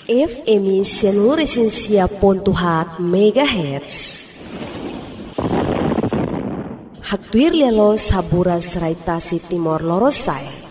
FM 106.7 MHz. Hatuir lelo saburas raitasi Timor Lorosai.